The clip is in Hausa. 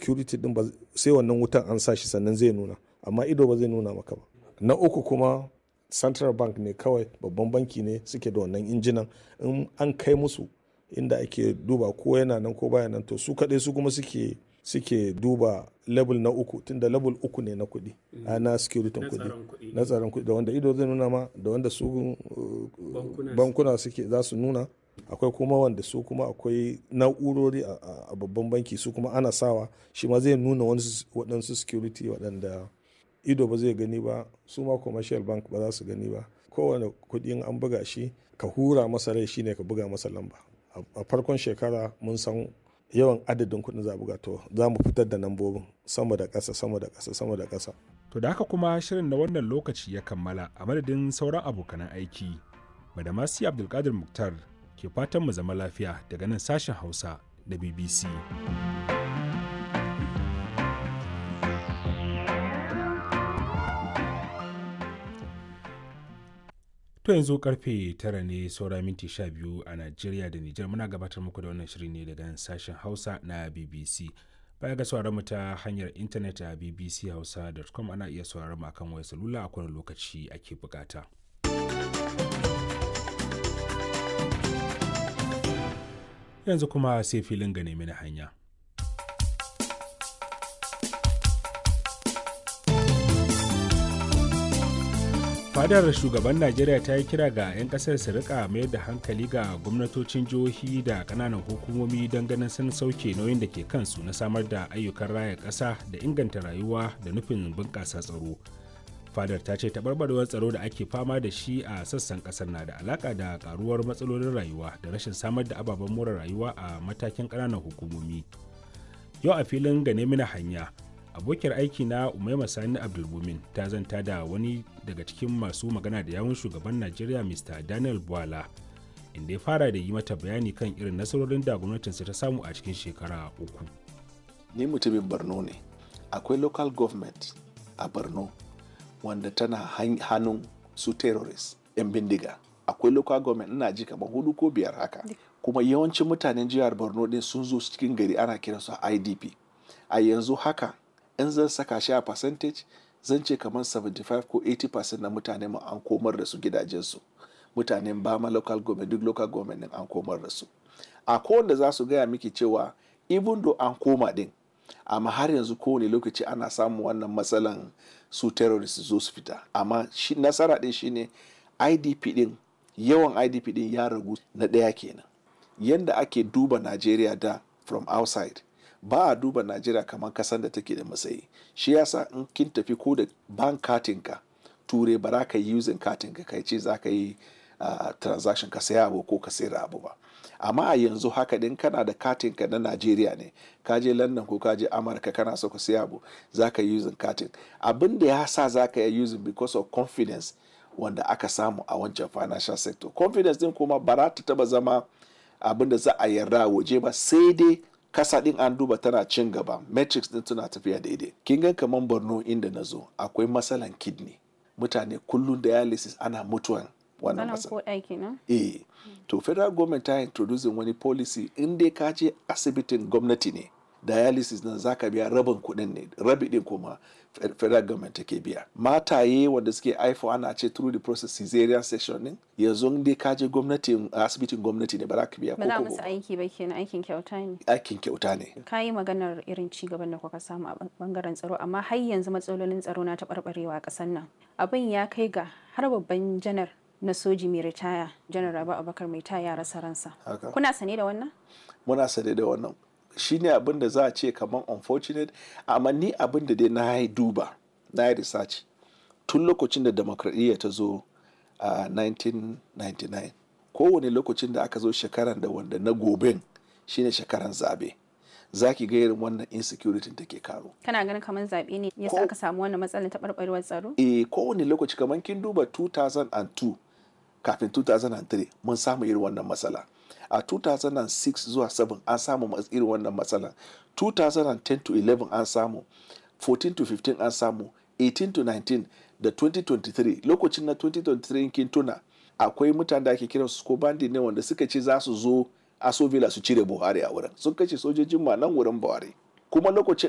security din ba sai wannan wutan an sa shi sannan zai nuna, amma ido ba zai nuna maka ba. Na uku kuma central bank ne kawai, babban banki ne suke da wannan injinan, in an kai musu inda ake duba ko yana nan ko baya nan, to su kaɗai su kuma suke duba level na uku, tunda level uku ne na kuɗi na security kuɗi, na tsaron kuɗi, da wanda ido zai nuna ma, da wanda su bankuna suke za su nuna. Akwai kuma wanda su kuma akwai na'urori a babban banki, su kuma ana sawa shi ma zai nuna waɗansu security waɗanda ido ba zai gani ba, su ma commercial bank ba za su gani ba. Kowane kuɗin an buga shi ka hura masa rai shine ka buga masa lamba. A farkon shekara mun san yawan adadin kuɗin za a buga, to za mu fitar da lambobin sama da ƙasa sama da ƙasa sama da ƙasa. To da haka kuma shirin na wannan lokaci ya kammala, a madadin sauran abokanan aiki. Badamasi Abdulkadir Muktar ke fatan mu zama lafiya daga nan sashen Hausa da BBC. To yanzu karfe 9 ne saura minti 12 a Najeriya da Nijar. Muna gabatar muku da wannan shiri ne daga sashen Hausa na BBC. Baya ga sauraron mu ta hanyar intanet a bbchausa.com, ana iya sauraron mu akan wayar salula a kowane lokaci ake bukata. Yanzu kuma sai filin gane mini hanya. Fadar shugaban Najeriya ta yi kira ga 'yan kasar su rika mayar da hankali ga gwamnatocin jihohi da kananan hukumomi don ganin sun sauke nauyin da ke kansu na samar da ayyukan raya ƙasa da inganta rayuwa da nufin bunƙasa tsaro. Fadar ta ce taɓarɓarewar tsaro da ake fama da shi a sassan ƙasar na da alaƙa da ƙaruwar matsalolin rayuwa da rashin samar da ababen more rayuwa a matakin ƙananan hukumomi. Yau a filin gane mina hanya, abokiyar aiki na Umaima Sani Abdulmumin ta zanta da wani daga cikin masu magana da yawun shugaban Najeriya Mr. Daniel Bwala, inda ya fara da yi mata bayani kan irin nasarorin da gwamnatinsa ta samu a cikin shekara 3. Ni mutumin Borno ne. Akwai local government a Borno wanda tana hannun su terrorist 'yan bindiga. Akwai local government ina ji kamar 4 ko 5 haka. Kuma yawancin mutanen jihar Borno din sun zo cikin gari, ana kiransu IDP. A yanzu haka in zan saka shi a percentage, zan ce kamar 75 ko 80% na mutane mu an komar da su gidajensu. Mutanen Bama local government, duk local government din an komar da su. A kowanda za su gaya miki cewa even though an koma din, amma har yanzu kowane lokaci ana samun wannan matsalan su terrorist zo su fita. Amma nasara din shine IDP din, yawan IDP din ya ragu na ɗaya kenan. Yanda ake duba Najeriya da from outside, ba a duba Najeriya kamar kasan da take da matsayi. Shi yasa in kin tafi ko da bank katinka ture, ba za ka yi using katinka kai ce za ka yi transaction ka saya abu ko ka sayar abu ba. Amma a yanzu haka din kana da katinka na Najeriya ne, ka je London ko ka je Amurka kana so ka saya abu, za ka yi using katin. Abin da ya sa za ka yi using because of confidence wanda aka samu a wancan financial sector. Confidence din kuma ba za ta taba zama abin da za a yarda waje ba, sai dai kasa din an duba tana cin gaba, metrics din tana tafiya daidai. Kin ga kaman Borno inda na zo, akwai matsalan kidney. Mutane kullum dialysis ana mutuwan wannan matsala. To federal government ta introducing wani policy, in dai ka je asibitin gwamnati ne, dialysis nan zaka biya rabin kuɗin ne, rabi din kuma federal government take biya. Mataye wanda suke haifo ana ce through the process cesarean section din, yanzu dai ka je gwamnati, asibitin gwamnati ne, ba za ka biya ko ba za musu aiki ba kenan, aikin kyauta ne. Aikin kyauta ne. Ka yi maganar irin ci gaban da kuka samu a bangaren tsaro, amma har yanzu matsalolin tsaro na taɓarɓarewa a ƙasar nan. Abin ya kai ga har babban janar na soji mai ritaya, janar Rabi Abubakar mai ya rasa ransa. Kuna sane da wannan? Muna sane da wannan. Shi ne abin da za a ce kamar unfortunate, amma ni abin da dai na yi duba, na yi research tun lokacin da demokradiyya ta zo a 1999. Kowane lokacin da aka zo shekaran da wanda na goben shine shekaran zabe, za ki ga irin wannan insecurity take karo. Kana ganin kamar zabe ne yasa aka samu wannan matsalar taɓarɓarewar tsaro? Kowane lokaci, kamar kin duba 2002 kafin 2003 mun samu irin wannan matsala. A 2006 zuwa 7 an samu irin wannan matsala. 2010 to 11 an samu, 14 to 15 an samu, 18 to 19 da 2023. Lokacin na 2023 kin tuna, akwai mutane da ake kiran su ko bandi ne wanda suka ce za su zo Aso Villa su cire Buhari a wurin. Sun kashe sojojin ma nan wurin Buhari. Kuma lokacin